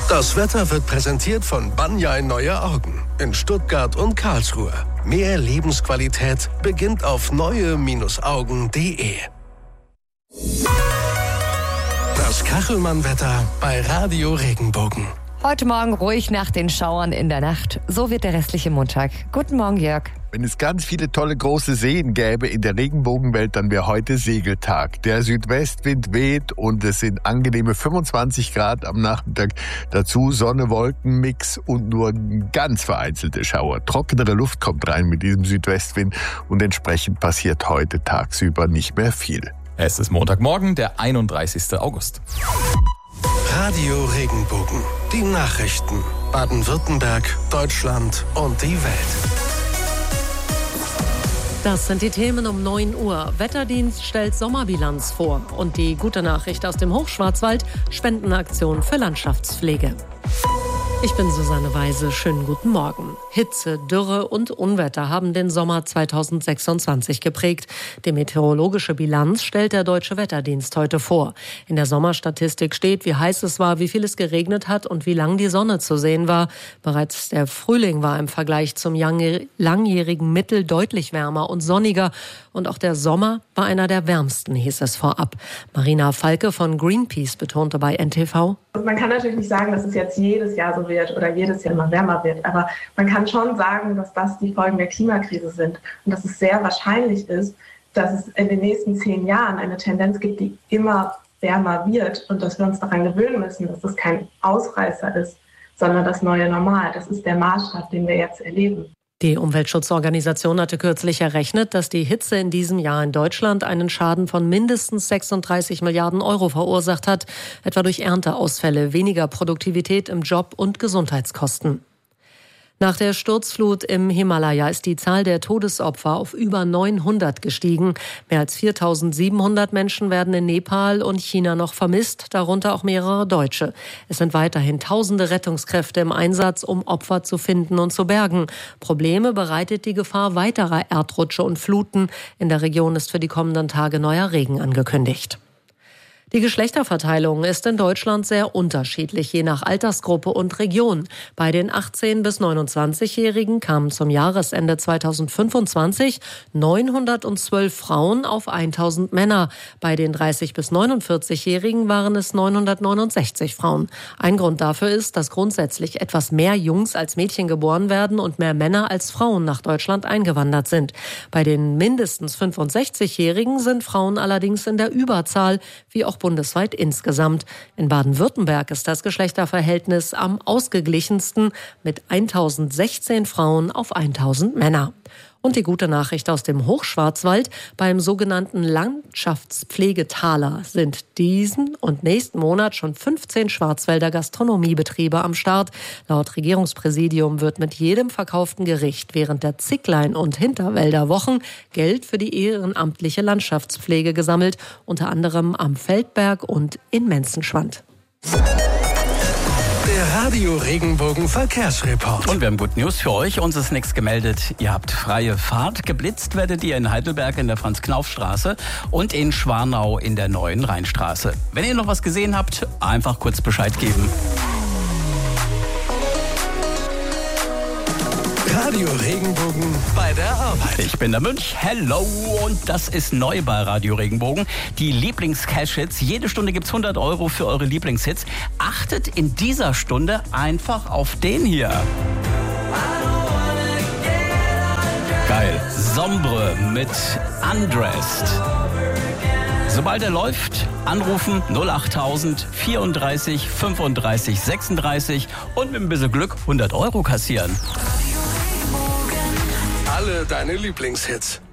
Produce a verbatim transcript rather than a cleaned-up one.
Das Wetter wird präsentiert von Banjai Neue Augen in Stuttgart und Karlsruhe. Mehr Lebensqualität beginnt auf neue Augen punkt de. Das Kachelmann-Wetter bei Radio Regenbogen. Heute Morgen ruhig nach den Schauern in der Nacht. So wird der restliche Montag. Guten Morgen, Jörg. Wenn es ganz viele tolle große Seen gäbe in der Regenbogenwelt, dann wäre heute Segeltag. Der Südwestwind weht und es sind angenehme fünfundzwanzig Grad am Nachmittag. Dazu Sonne, Wolkenmix und nur ganz vereinzelte Schauer. Trockenere Luft kommt rein mit diesem Südwestwind und entsprechend passiert heute tagsüber nicht mehr viel. Es ist Montagmorgen, der einunddreißigsten August. Radio Regenbogen. Die Nachrichten. Baden-Württemberg, Deutschland und die Welt. Das sind die Themen um neun Uhr. Wetterdienst stellt Sommerbilanz vor. Und die gute Nachricht aus dem Hochschwarzwald: Spendenaktion für Landschaftspflege. Ich bin Susanne Weise. Schönen guten Morgen. Hitze, Dürre und Unwetter haben den Sommer zweitausendsechsundzwanzig geprägt. Die meteorologische Bilanz stellt der Deutsche Wetterdienst heute vor. In der Sommerstatistik steht, wie heiß es war, wie viel es geregnet hat und wie lang die Sonne zu sehen war. Bereits der Frühling war im Vergleich zum langjährigen Mittel deutlich wärmer und sonniger. Und auch der Sommer war einer der wärmsten, hieß es vorab. Marina Falke von Greenpeace betonte bei N T V: Man kann natürlich nicht sagen, dass es jetzt jedes Jahr so wird oder jedes Jahr immer wärmer wird. Aber man kann schon sagen, dass das die Folgen der Klimakrise sind und dass es sehr wahrscheinlich ist, dass es in den nächsten zehn Jahren eine Tendenz gibt, die immer wärmer wird und dass wir uns daran gewöhnen müssen, dass das kein Ausreißer ist, sondern das neue Normal. Das ist der Maßstab, den wir jetzt erleben. Die Umweltschutzorganisation hatte kürzlich errechnet, dass die Hitze in diesem Jahr in Deutschland einen Schaden von mindestens sechsunddreißig Milliarden Euro verursacht hat, etwa durch Ernteausfälle, weniger Produktivität im Job und Gesundheitskosten. Nach der Sturzflut im Himalaya ist die Zahl der Todesopfer auf über neunhundert gestiegen. Mehr als viertausendsiebenhundert Menschen werden in Nepal und China noch vermisst, darunter auch mehrere Deutsche. Es sind weiterhin tausende Rettungskräfte im Einsatz, um Opfer zu finden und zu bergen. Probleme bereitet die Gefahr weiterer Erdrutsche und Fluten. In der Region ist für die kommenden Tage neuer Regen angekündigt. Die Geschlechterverteilung ist in Deutschland sehr unterschiedlich, je nach Altersgruppe und Region. Bei den achtzehn- bis neunundzwanzigjährigen kamen zum Jahresende zweitausendfünfundzwanzig neunhundertzwölf Frauen auf tausend Männer. Bei den dreißig- bis neunundvierzigjährigen waren es neunhundertneunundsechzig Frauen. Ein Grund dafür ist, dass grundsätzlich etwas mehr Jungs als Mädchen geboren werden und mehr Männer als Frauen nach Deutschland eingewandert sind. Bei den mindestens fünfundsechzigjährigen sind Frauen allerdings in der Überzahl, wie auch bundesweit insgesamt. In Baden-Württemberg ist das Geschlechterverhältnis am ausgeglichensten mit tausendsechzehn Frauen auf tausend Männer. Und die gute Nachricht aus dem Hochschwarzwald: Beim sogenannten Landschaftspflegetaler sind diesen und nächsten Monat schon fünfzehn Schwarzwälder Gastronomiebetriebe am Start. Laut Regierungspräsidium wird mit jedem verkauften Gericht während der Zicklein- und Hinterwälder Wochen Geld für die ehrenamtliche Landschaftspflege gesammelt, unter anderem am Feldberg und in Menzenschwand. Der Radio Regenbogen Verkehrsreport. Und wir haben Good News für euch. Uns ist nichts gemeldet. Ihr habt freie Fahrt. Geblitzt werdet ihr in Heidelberg in der Franz-Knauf-Straße und in Schwarnau in der Neuen Rheinstraße. Wenn ihr noch was gesehen habt, einfach kurz Bescheid geben. Radio Regenbogen bei der Arbeit. Ich bin der Münch. Hello. Und das ist neu bei Radio Regenbogen. Die Lieblings-Cash-Hits. Jede Stunde gibt's hundert Euro für eure Lieblingshits. Achtet in dieser Stunde einfach auf den hier. Geil. Sombre mit Undressed. Sobald er läuft, anrufen null achttausend vierunddreißig fünfunddreißig sechsunddreißig und mit ein bisschen Glück hundert Euro kassieren. Alle deine Lieblingshits.